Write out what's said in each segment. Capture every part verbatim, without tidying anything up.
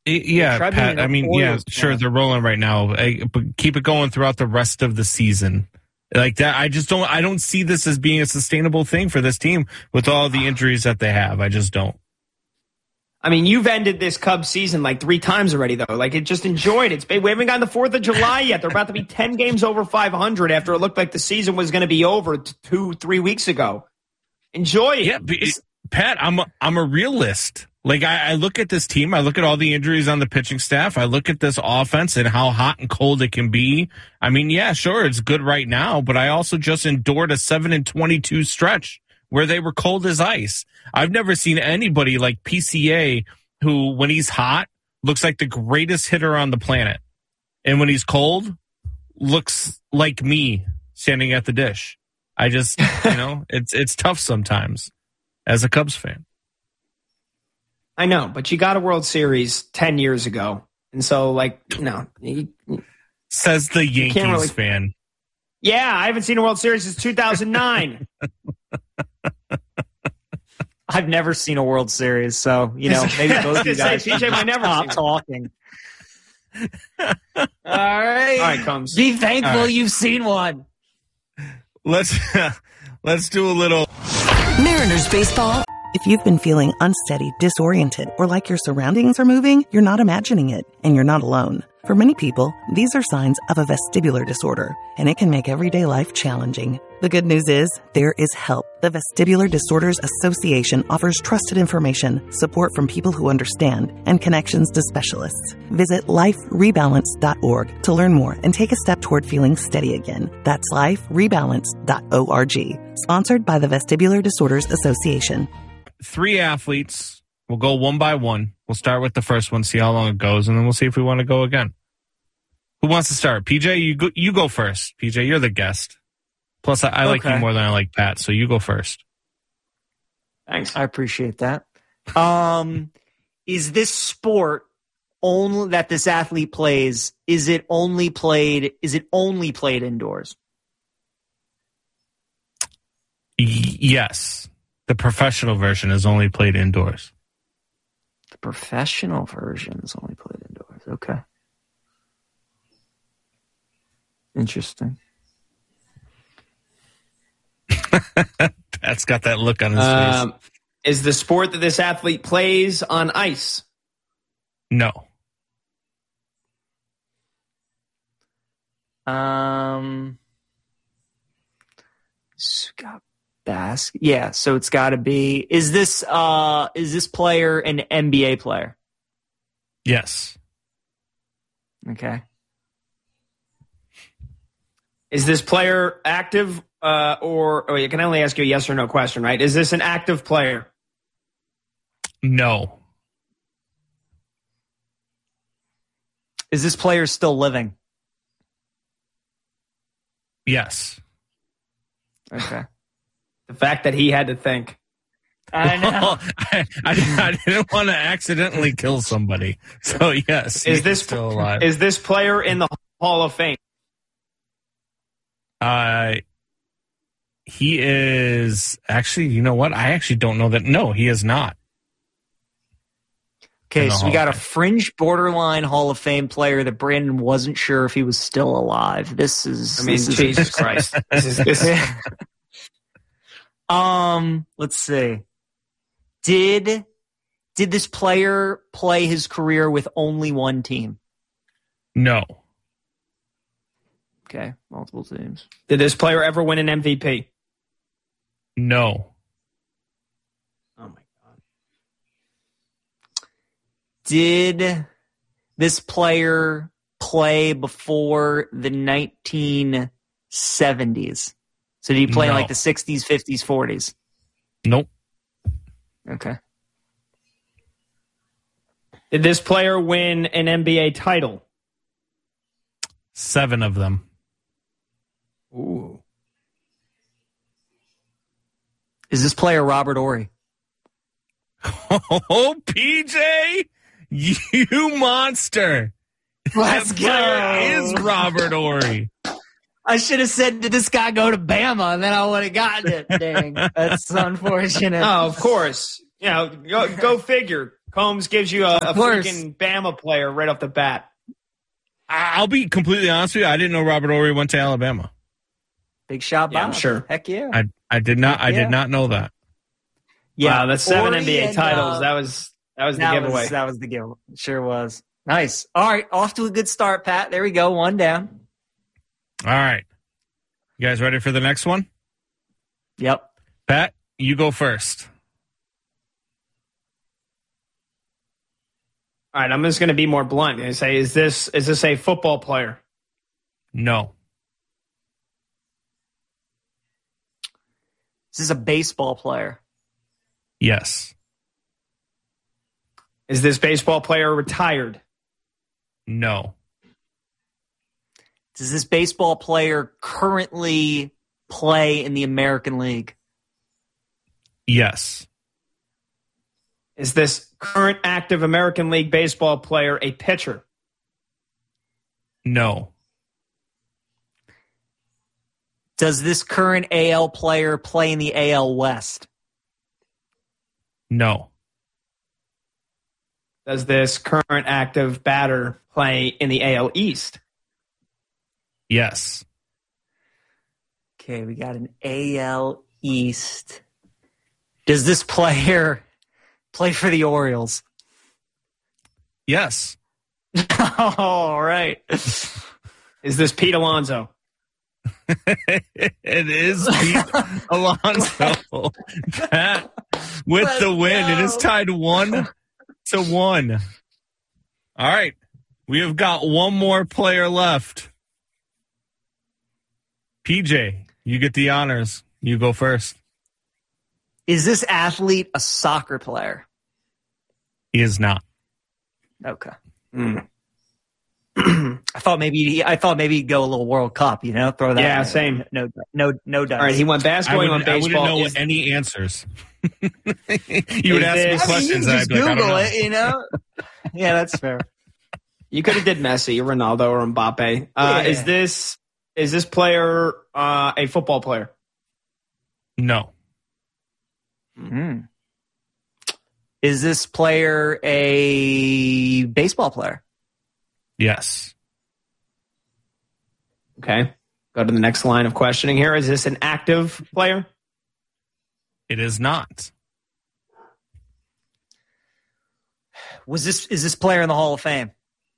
Yeah, Pat, I mean, yeah, sure, they're rolling right now, but keep it going throughout the rest of the season. Like that, I just don't, I don't see this as being a sustainable thing for this team with all the injuries that they have. I just don't. I mean, you've ended this Cubs season like three times already, though. Like, it just enjoyed it. We haven't gotten the fourth of July yet. They're about to be ten games over five hundred after it looked like the season was going to be over two, three weeks ago. Enjoy it. Yeah, Pat, I'm a, I'm a realist. Like, I, I look at this team, I look at all the injuries on the pitching staff, I look at this offense and how hot and cold it can be. I mean, yeah, sure, it's good right now, but I also just endured a seven and twenty-two stretch where they were cold as ice. I've never seen anybody like P C A who, when he's hot, looks like the greatest hitter on the planet. And when he's cold, looks like me standing at the dish. I just, you know, it's it's tough sometimes as a Cubs fan. I know, but you got a World Series ten years ago. And so, like, no. You, Says the Yankees really, fan. Yeah, I haven't seen a World Series since two thousand nine. I've never seen a World Series, so, you know, maybe both of you guys P J might never stop talking. All right. All right, Combs. Be thankful right. you've seen one. Let's, let's do a little Mariners baseball. If you've been feeling unsteady, disoriented, or like your surroundings are moving, you're not imagining it, and you're not alone. For many people, these are signs of a vestibular disorder, and it can make everyday life challenging. The good news is, there is help. The Vestibular Disorders Association offers trusted information, support from people who understand, and connections to specialists. Visit life rebalance dot org to learn more and take a step toward feeling steady again. That's life rebalance dot org. Sponsored by the Vestibular Disorders Association. Three athletes. We'll go one by one. We'll start with the first one, see how long it goes, and then we'll see if we want to go again. Who wants to start? P J, you go, you go first. P J, you're the guest. Plus, I, I like okay. you more than I like Pat, so you go first. Thanks. I appreciate that. Um, is this sport only that this athlete plays, is it only played, is it only played indoors? Y- yes. The professional version is only played indoors. The professional version is only played indoors. Okay. Interesting. Pat's got that look on his um, face. Is the sport that this athlete plays on ice? No. Um, Scott Bask. Yeah, so it's got to be. Is this uh is this player an N B A player? Yes. Okay. Is this player active, uh, or oh, you can only ask you a yes or no question, right? Is this an active player? No. Is this player still living? Yes. Okay. The fact that he had to think. I know. Well, I, I, I didn't want to accidentally kill somebody. So, yes. Is this still alive? Is this player in the Hall of Fame? Uh, he is actually, you know what? I actually don't know that. No, he is not. Okay, so we got a fringe borderline Hall of Fame player that Brandon wasn't sure if he was still alive. This is, I mean, this is Jesus Christ. This is this. Um, let's see. Did did this player play his career with only one team? No. Okay, multiple teams. Did this player ever win an M V P? No. Oh, my God. Did this player play before the nineteen seventies? So did he play No. in like the sixties, fifties, forties? Nope. Okay. Did this player win an N B A title? Seven of them. Ooh. Is this player Robert Horry? Oh, P J, you monster. Let's That player go. is Robert Horry. I should have said, did this guy go to Bama? And then I would have gotten it. Dang. That's unfortunate. Oh, of course. You know, go, go figure. Combs gives you a, a freaking Bama player right off the bat. I'll be completely honest with you. I didn't know Robert Ory went to Alabama. Big shot, Bob. Yeah, I'm sure. Heck yeah. I I did not. Heck I yeah. did not know that. Yeah, wow, that's seven Ory N B A and, titles. Uh, that was that was the that giveaway. Was, that was the giveaway. Sure was. Nice. All right, off to a good start, Pat. There we go. One down. All right. You guys ready for the next one? Yep. Pat, you go first. All right, I'm just going to be more blunt and say, is this is this a football player? No. Is this a baseball player? Yes. Is this baseball player retired? No. Does this baseball player currently play in the American League? Yes. Is this current active American League baseball player a pitcher? No. Does this current A L player play in the A L West? No. Does this current active batter play in the A L East? Yes. Okay, we got an A L East. Does this player play for the Orioles? Yes. All right. Is this Pete Alonso? It is Pete Alonso. Pat, with Let's the win, go. it is tied one to one. All right. We have got one more player left. P J, you get the honors. You go first. Is this athlete a soccer player? He is not. Okay. Mm. I thought maybe I thought maybe he'd go a little World Cup, you know, throw that. Yeah, in. same. No, no, no dice. All right, he went basketball, I, he would, went I baseball. wouldn't know Is- any answers. You would Is ask me this- questions, I mean, you and I'd can just be like, I don't Google know. it, you know. Yeah, that's fair. You could have did Messi, Ronaldo, or Mbappe. Uh, Yeah. Is this is this player uh, a football player? No. Mm. Is this player a baseball player? Yes. Okay. Go to the next line of questioning here. Is this an active player? It is not. Was this is this player in the Hall of Fame?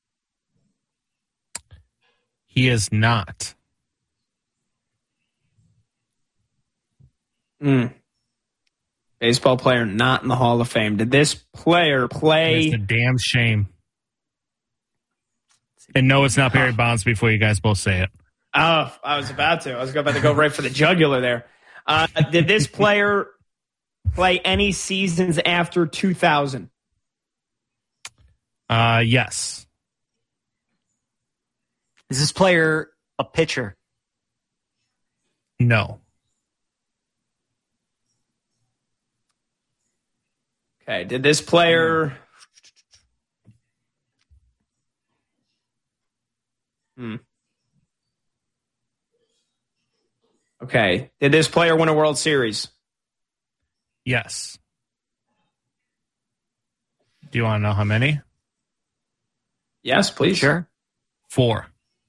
He is not. Mm. Baseball player not in the Hall of Fame. Did this player play? It's a damn shame. And no, it's not Barry Bonds before you guys both say it. Oh, I was about to. I was about to go right for the jugular there. Uh, did this player play any seasons after two thousand? Uh, yes. Is this player a pitcher? No. Okay. Did this player? Hmm. Okay. Did this player win a World Series? Yes. Do you want to know how many? Yes, please. Sure. Four.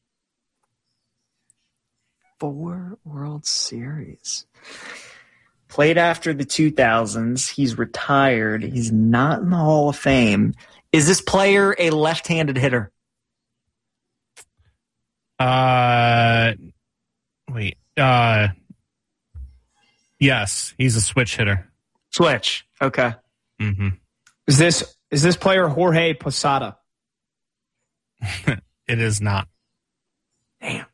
Four World Series. Played after the two thousands. He's retired. He's not in the Hall of Fame. Is this player a left-handed hitter? Uh, wait. Uh, yes, he's a switch hitter. Switch. Okay. Mm-hmm. Is this is this player Jorge Posada? It is not. Damn.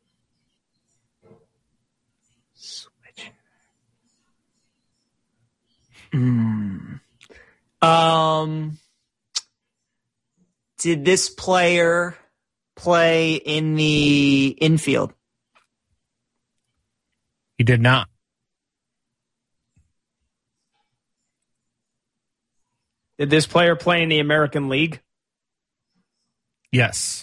Switch. Mm. Um. Did this player play in the infield? He did not. Did this player play in the American League? Yes.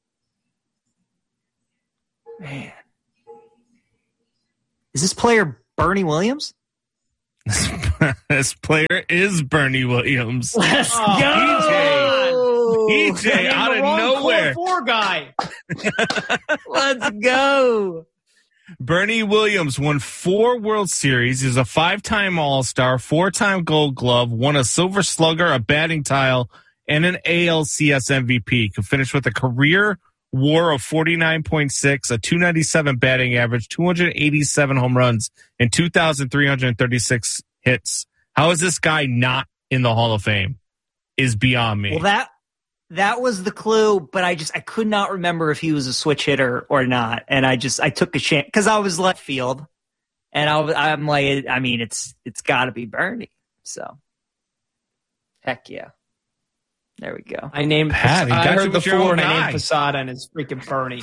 Man. Is this player Bernie Williams? This player is Bernie Williams. Let's Oh, go. P J, P J out of nowhere. Four guy. Let's go. Bernie Williams won four World Series. He's a five-time All-Star, four-time Gold Glove, won a Silver Slugger, a batting tile, and an A L C S M V P. Could finish with a career WAR of forty-nine point six, a two ninety-seven batting average, two hundred eighty-seven home runs, and two thousand three hundred thirty-six hits. How is this guy not in the Hall of Fame? Is beyond me. Well, that that was the clue, but I just I could not remember if he was a switch hitter or not, and I just I took a chance because I was left field, and I was, I'm like, I mean, it's it's got to be Bernie. So, heck yeah, there we go. I named. Pat, I heard the your four, own and I guy. named Posada, and it's freaking Bernie.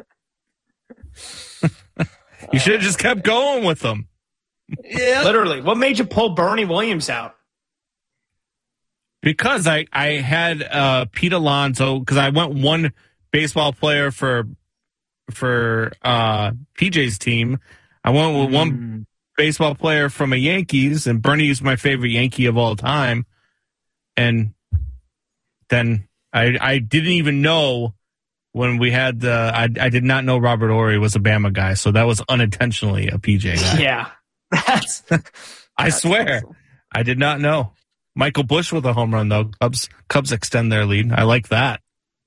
You should have just kept going with them. Yeah, literally. What made you pull Bernie Williams out? Because I, I had uh, Pete Alonso, because I went one baseball player for for uh, P J's team. I went with one Mm. baseball player from a Yankees, and Bernie is my favorite Yankee of all time. And then I I didn't even know when we had the I I did not know Robert Horry was a Bama guy, so that was unintentionally a P J guy. Yeah. That's, I that's swear, awesome. I did not know. Michael Bush with a home run though. Cubs Cubs extend their lead. I like that.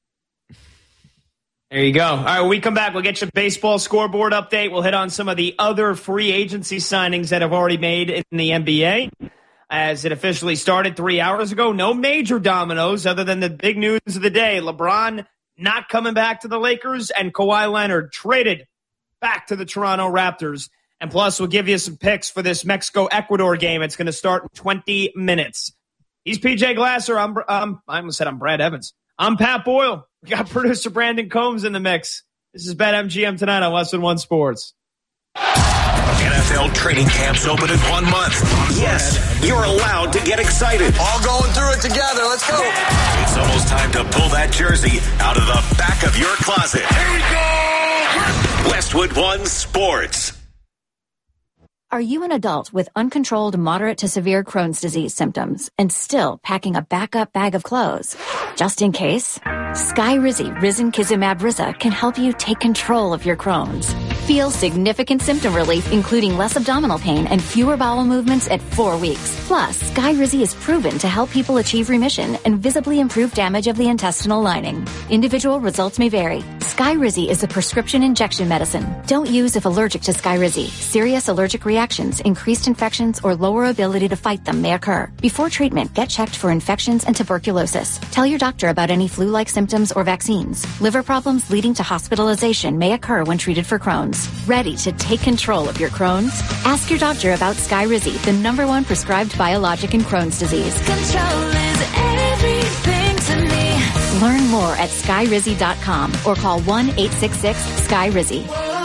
There you go. All right, when we come back, we'll get you a baseball scoreboard update. We'll hit on some of the other free agency signings that have already made in the N B A. As it officially started three hours ago, no major dominoes other than the big news of the day. LeBron not coming back to the Lakers, and Kawhi Leonard traded back to the Toronto Raptors. And plus, we'll give you some picks for this Mexico-Ecuador game. It's going to start in twenty minutes. He's P J Glasser. I'm, um, I almost said I'm Brad Evans. I'm Pat Boyle. We got producer Brandon Combs in the mix. This is BetMGM tonight on Western One Sports. N F L training camps open in one month. Yes, you're allowed to get excited. All going through it together. Let's go. It's almost time to pull that jersey out of the back of your closet. Here we go. Westwood One Sports. Are you an adult with uncontrolled moderate to severe Crohn's disease symptoms and still packing a backup bag of clothes? Just in case, Skyrizi Risankizumab Riza can help you take control of your Crohn's. Feel significant symptom relief, including less abdominal pain and fewer bowel movements at four weeks. Plus, Skyrizi is proven to help people achieve remission and visibly improve damage of the intestinal lining. Individual results may vary. Skyrizi is a prescription injection medicine. Don't use if allergic to Skyrizi. Serious allergic reactions, increased infections, or lower ability to fight them may occur. Before treatment, get checked for infections and tuberculosis. Tell your doctor about any flu-like symptoms or vaccines. Liver problems leading to hospitalization may occur when treated for Crohn's. Ready to take control of your Crohn's? Ask your doctor about Skyrizi, the number one prescribed biologic in Crohn's disease. Control is everything to me. Learn more at skyrizi dot com or call one eight six six Skyrizi.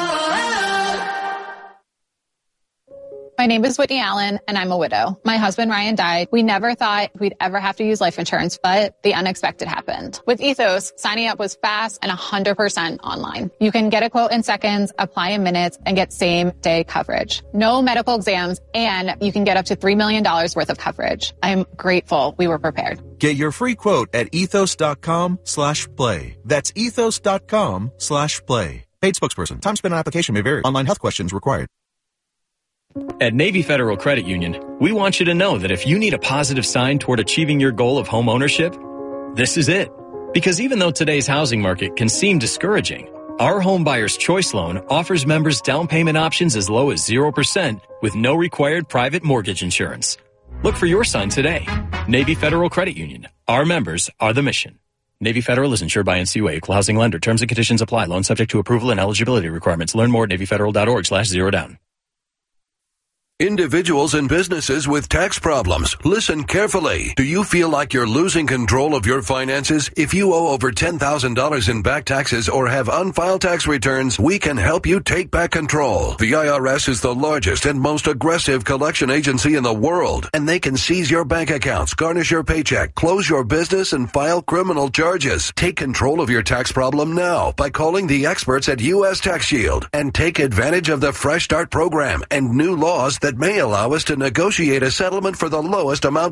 My name is Whitney Allen, and I'm a widow. My husband, Ryan, died. We never thought we'd ever have to use life insurance, but the unexpected happened. With Ethos, signing up was fast and one hundred percent online. You can get a quote in seconds, apply in minutes, and get same-day coverage. No medical exams, and you can get up to three million dollars worth of coverage. I'm grateful we were prepared. Get your free quote at ethos.com slash play. That's ethos.com slash play. Paid spokesperson. Time spent on application may vary. Online health questions required. At Navy Federal Credit Union, we want you to know that if you need a positive sign toward achieving your goal of home ownership, this is it. Because even though today's housing market can seem discouraging, our Home Buyer's Choice Loan offers members down payment options as low as zero percent with no required private mortgage insurance. Look for your sign today. Navy Federal Credit Union. Our members are the mission. Navy Federal is insured by N C U A, Equal Housing Lender. Terms and conditions apply. Loan subject to approval and eligibility requirements. Learn more at navy federal dot org slash zero down. Individuals and businesses with tax problems, listen carefully. Do you feel like you're losing control of your finances? If you owe over ten thousand dollars in back taxes or have unfiled tax returns, we can help you take back control. The I R S is the largest and most aggressive collection agency in the world, and they can seize your bank accounts, garnish your paycheck, close your business, and file criminal charges. Take control of your tax problem now by calling the experts at U S Tax Shield and take advantage of the Fresh Start program and new laws that may allow us to negotiate a settlement for the lowest amount